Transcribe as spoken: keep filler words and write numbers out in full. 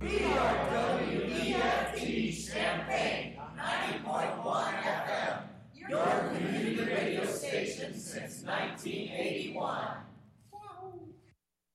We are W E F T Champaign, ninety point one F M, your community radio station since nineteen eighty-one.